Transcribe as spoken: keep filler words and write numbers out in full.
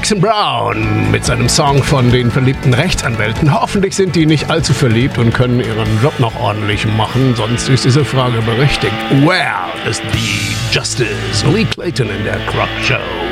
Jackson Browne mit seinem Song von den verliebten Rechtsanwälten. Hoffentlich sind die nicht allzu verliebt und können ihren Job noch ordentlich machen, sonst ist diese Frage berechtigt. Where is the justice? Lee Clayton in der Croc Show.